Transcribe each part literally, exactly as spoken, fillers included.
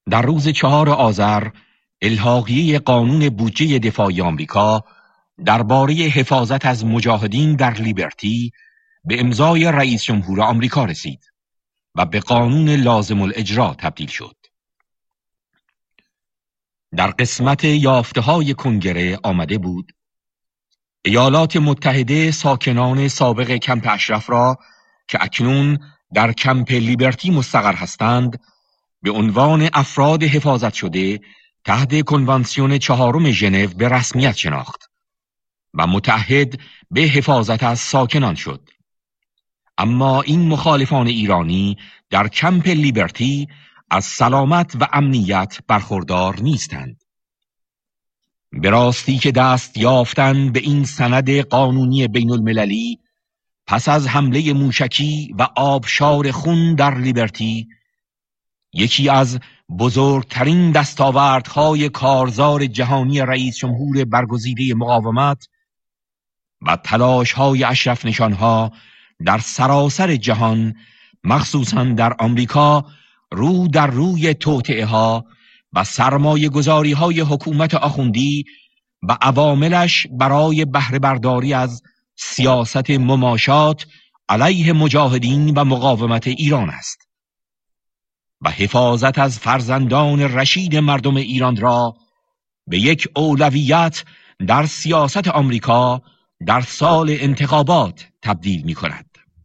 در روز چهار آذر الحاقیه قانون بودجه دفاعی آمریکا درباره حفاظت از مجاهدین در لیبرتی به امضای رئیس جمهور آمریکا رسید و به قانون لازم الاجرا تبدیل شد. در قسمت یافته‌های کنگره آمده بود ایالات متحده ساکنان سابق کمپ اشرف را که اکنون در کمپ لیبرتی مستقر هستند به عنوان افراد حفاظت شده تحت کنوانسیون چهارم ژنو به رسمیت شناخت و متعهد به حفاظت از ساکنان شد. اما این مخالفان ایرانی در کمپ لیبرتی از سلامت و امنیت برخوردار نیستند. به راستی که دست یافتن به این سند قانونی بین المللی پس از حمله موشکی و آبشار خون در لیبرتی یکی از بزرگترین دستاوردهای کارزار جهانی رئیس جمهور برگزیده مقاومت و تلاش‌های اشرف نشانها در سراسر جهان مخصوصاً در آمریکا رو در روی توطئه‌ها و سرمایه گذاری‌های حکومت آخوندی و عواملش برای بهره برداری از سیاست مماشات علیه مجاهدین و مقاومت ایران است و حفاظت از فرزندان رشید مردم ایران را به یک اولویت در سیاست آمریکا در سال انتخابات تبدیل می کند.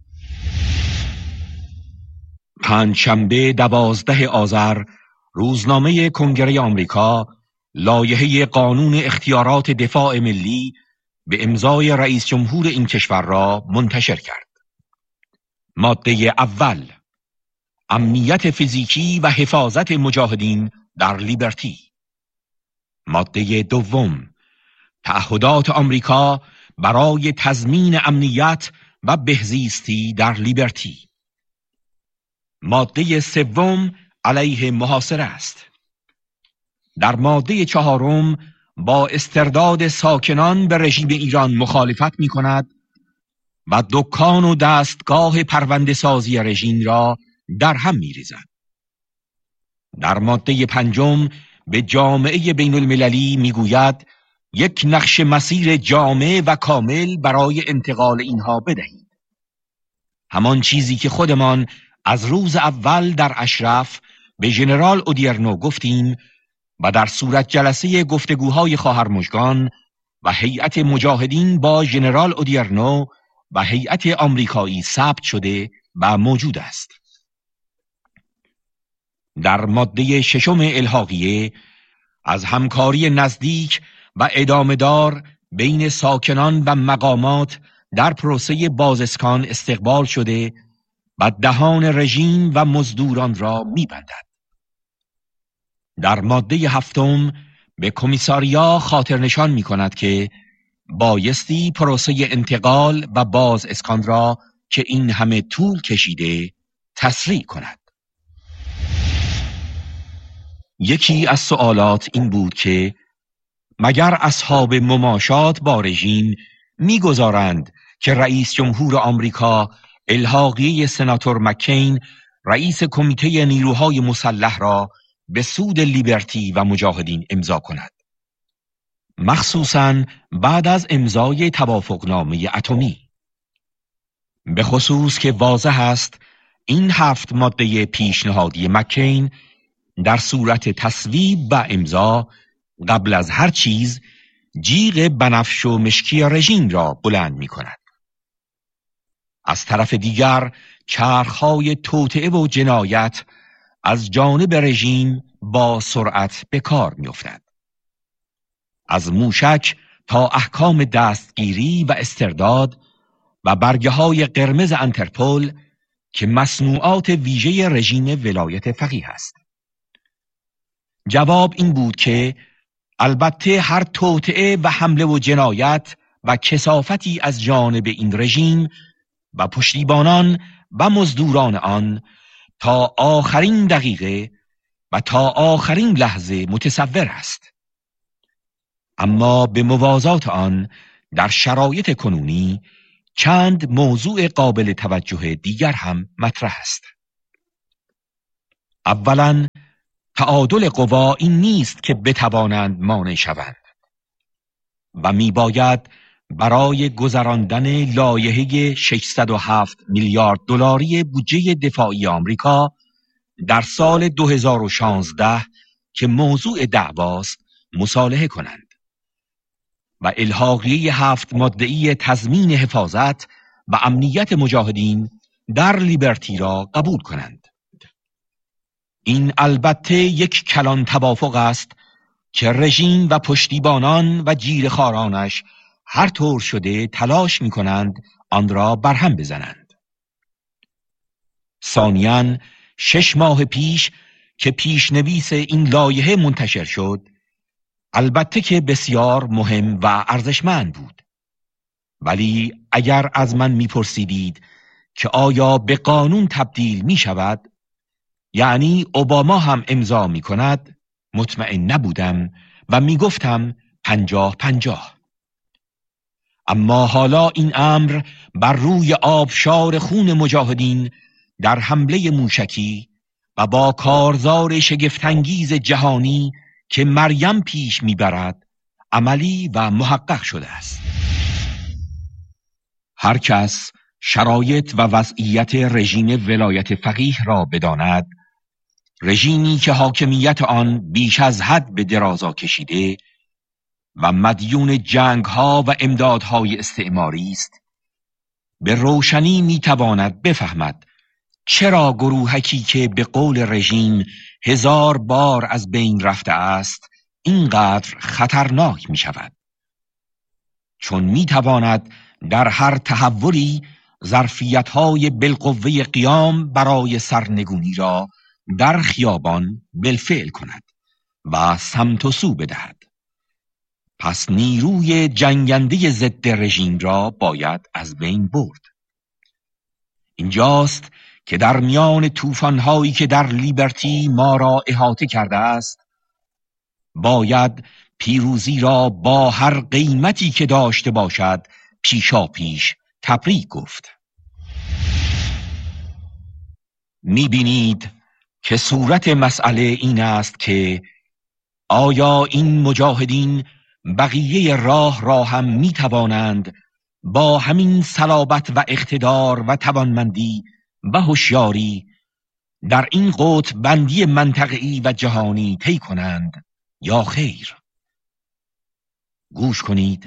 پنجشنبه دوازده آذر روزنامه کنگره آمریکا لایحه قانون اختیارات دفاع ملی به امضای رئیس جمهور این کشور را منتشر کرد. ماده اول، امنیت فیزیکی و حفاظت مجاهدین در لیبرتی. ماده دوم، تعهدات آمریکا برای تضمین امنیت و بهزیستی در لیبرتی. ماده سوم، علیه محاصره است. در ماده چهارم با استرداد ساکنان به رژیم ایران مخالفت می کند و دکان و دستگاه پرونده سازی رژیم را در هم می ریزد. در ماده پنجم به جامعه بین المللی می گوید یک نقش مسیر جامع و کامل برای انتقال اینها بدهید. همان چیزی که خودمان از روز اول در اشرف به ژنرال اودیرنو گفتیم و در صورت جلسه گفتگوهای خواهرمژگان و هیئت مجاهدین با ژنرال اودیرنو و هیئت آمریکایی ثبت شده و موجود است. در ماده ششم الحاقیه از همکاری نزدیک و ادامه‌دار بین ساکنان و مقامات در پروسه بازاسکان استقبال شده و دهان رژیم و مزدوران را می‌بندد. در ماده هفتم به کمیساریا خاطر نشان می کند که بایستی پروسه انتقال و باز اسکان را که این همه طول کشیده تسریع کند. یکی از سوالات این بود که مگر اصحاب مماشات با رژیم می‌گذارند که رئیس جمهور آمریکا الحاقیه سناتور مکین رئیس کمیته نیروهای مسلح را به سود لیبرتی و مجاهدین امضا کند، مخصوصاً بعد از امضای توافقنامه اتمی، به خصوص که واضح است این هفت ماده پیشنهادی مکین در صورت تصویب و امضا قبل از هر چیز جیغ بنفش و مشکی رژیم را بلند می کند. از طرف دیگر چرخهای توطئه و جنایت از جانب رژیم با سرعت به کار می افتد. از موشک تا احکام دستگیری و استرداد و برگه های قرمز انترپول که مصنوعات ویژه رژیم ولایت فقیه است. جواب این بود که البته هر توطئه و حمله و جنایت و کثافتی از جانب این رژیم و پشتیبانان و مزدوران آن تا آخرین دقیقه و تا آخرین لحظه متصور است. اما به موازات آن در شرایط کنونی چند موضوع قابل توجه دیگر هم مطرح است. اولاً تعادل قوا این نیست که بتوانند مانع شوند و می باید برای گذراندن لایحه ششصد و هفت میلیارد دلاری بودجه دفاعی آمریکا در سال دو هزار و شانزده که موضوع دعواست مصالحه کنند و الحاقیه هفت ماده‌ای تضمین حفاظت و امنیت مجاهدین در لیبرتی را قبول کنند. این البته یک کلان توافق است که رژیم و پشتیبانان و جیره‌خوارانش هر طور شده تلاش می کنند آن را برهم بزنند. ثانیاً شش ماه پیش که پیشنویس این لایحه منتشر شد، البته که بسیار مهم و ارزشمند بود، ولی اگر از من میپرسیدید که آیا به قانون تبدیل می شود، یعنی اوباما هم امضا می کند، مطمئن نبودم و می گفتم پنجاه پنجاه. اما حالا این امر بر روی آبشار خون مجاهدین در حمله موشکی و با کارزار شگفت‌انگیز جهانی که مریم پیش میبرد عملی و محقق شده است. هر کس شرایط و وضعیت رژیم ولایت فقیه را بداند، رژیمی که حاکمیت آن بیش از حد به درازا کشیده و مدیون جنگ‌ها و امدادهای استعماری است، به روشنی میتواند بفهمد چرا گروهکی که به قول رژیم هزار بار از بین رفته است اینقدر خطرناک می شود. چون می تواند در هر تحولی ظرفیت‌های بالقوه قیام برای سرنگونی را در خیابان بالفعل کند و سمت و سو بدهد. پس نیروی جنگنده ضد رژیم را باید از بین برد. اینجاست که در میان طوفان‌هایی که در لیبرتی ما را احاطه کرده است، باید پیروزی را با هر قیمتی که داشته باشد پیشا پیش تبریک گفت. می‌بینید که صورت مسئله این است که آیا این مجاهدین بقیه راه را هم می‌توانند با همین صلابت و اقتدار و توانمندی و هوشیاری در این قطب بندی منطقه‌ای و جهانی طی کنند یا خیر؟ گوش کنید.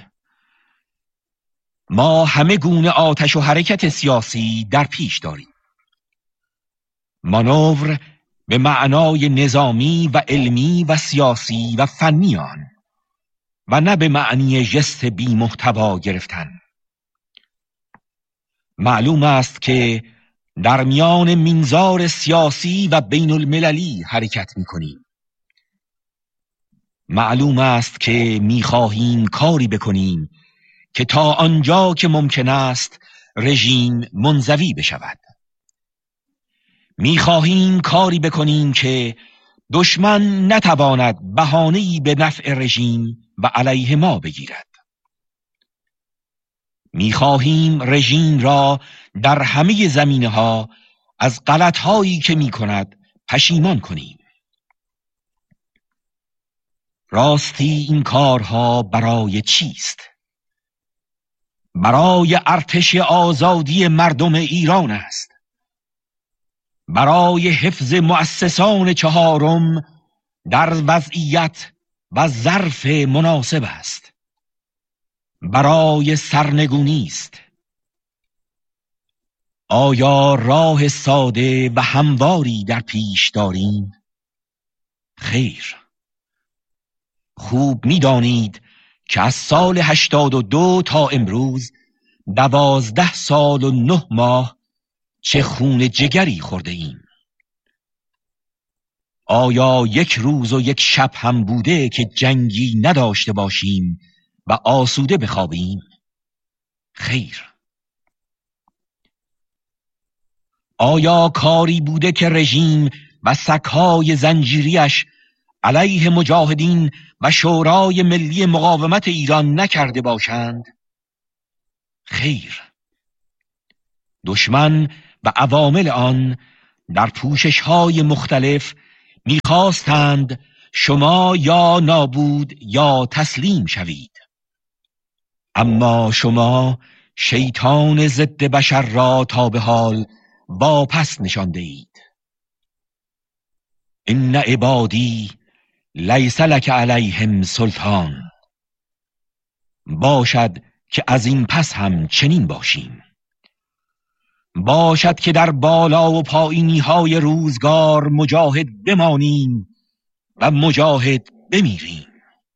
ما همه گونه آتش و حرکت سیاسی در پیش داریم. مانور به معنای نظامی و علمی و سیاسی و فنی آن و نه به معنی ژست بی محتوا گرفتن. معلوم است که در میان منظار سیاسی و بین المللی حرکت می کنیم. معلوم است که می خواهیم کاری بکنیم که تا آنجا که ممکن است رژیم منزوی بشود. می خواهیم کاری بکنیم که دشمن نتواند بهانه‌ای به نفع رژیم و علیه ما بگیرد. می خواهیم رژیم را در همه زمینه‌ها از غلط‌هایی که می کند پشیمان کنیم. راستی این کارها برای چیست؟ برای ارتش آزادی مردم ایران است. برای حفظ مؤسسان چهارم در وضعیت و ظرف مناسب است. برای سرنگونی است. آیا راه ساده و همواری در پیش داریم؟ خیر. خوب می دانید که از سال هشتاد و دو تا امروز دوازده سال و نه ماه چه خون جگری خورده ایم. آیا یک روز و یک شب هم بوده که جنگی نداشته باشیم و آسوده بخوابیم؟ خیر. آیا کاری بوده که رژیم و سگ‌های زنجیریش علیه مجاهدین و شورای ملی مقاومت ایران نکرده باشند؟ خیر. دشمن و عوامل آن در پوشش‌های مختلف میخواستند شما یا نابود یا تسلیم شوید، اما شما شیطان ضد بشر را تا به حال واپس نشانده اید. ان عبادی لیس لک علیهم سلطان. باشد که از این پس هم چنین باشیم، باشد که در بالا و پایینی های روزگار مجاهد بمانیم و مجاهد بمیریم.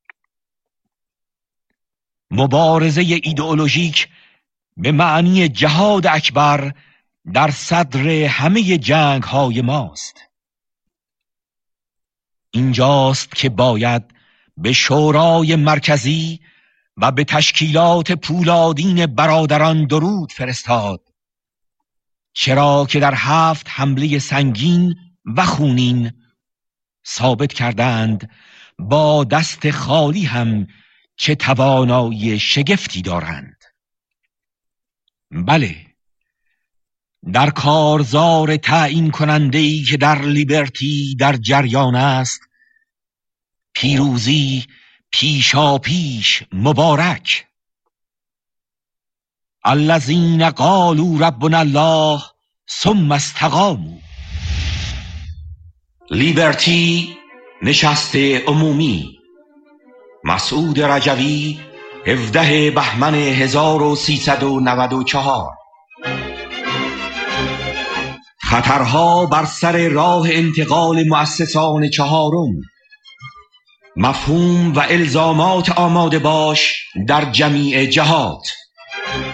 مبارزه ایدئولوژیک به معنی جهاد اکبر در صدر همه جنگ های ماست. اینجاست که باید به شورای مرکزی و به تشکیلات پولادین برادران درود فرستاد، چرا که در هفت حمله سنگین و خونین ثابت کردند با دست خالی هم چه توانایی شگفتی دارند. بله، در کارزار تعیین کننده‌ای که در لیبرتی در جریان است، پیروزی پیشا پیش مبارک. الذین قالوا ربنا الله ثم استقاموا. لیبرتی نشست عمومی، مسعود رجوی، هفدهم بهمن هزار و سیصد و نود و چهار. خطرها بر سر راه انتقال مؤسسان چهارم. مفهوم و الزامات آماده باش در جمیع جهات.